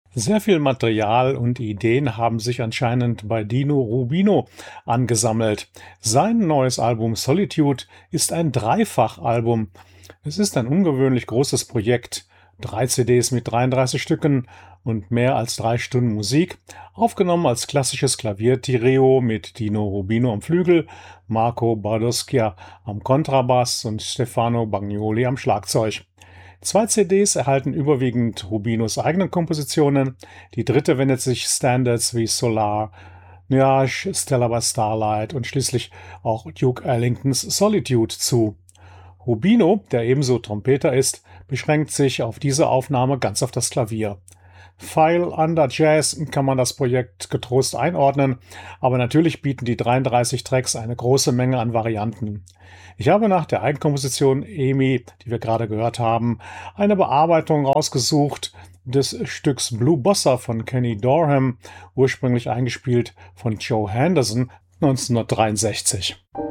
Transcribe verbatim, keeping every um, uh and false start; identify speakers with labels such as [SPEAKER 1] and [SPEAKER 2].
[SPEAKER 1] Sehr viel Material und Ideen haben sich anscheinend bei Dino Rubino angesammelt. Sein neues Album Solitude ist ein Dreifachalbum. Es ist ein ungewöhnlich großes Projekt. Drei C Ds mit dreiunddreißig Stücken und mehr als drei Stunden Musik, aufgenommen als klassisches Klaviertrio mit Dino Rubino am Flügel, Marco Bardoschia am Kontrabass und Stefano Bagnoli am Schlagzeug. Zwei C Ds erhalten überwiegend Rubinos eigenen Kompositionen. Die dritte wendet sich Standards wie Solar, Nuage, Stella by Starlight und schließlich auch Duke Ellingtons Solitude zu. Rubino, der ebenso Trompeter ist, beschränkt sich auf diese Aufnahme ganz auf das Klavier. File Under Jazz kann man das Projekt getrost einordnen, aber natürlich bieten die dreiunddreißig Tracks eine große Menge an Varianten. Ich habe nach der Eigenkomposition Amy, die wir gerade gehört haben, eine Bearbeitung rausgesucht des Stücks Blue Bossa von Kenny Dorham, ursprünglich eingespielt von Joe Henderson neunzehnhundertdreiundsechzig.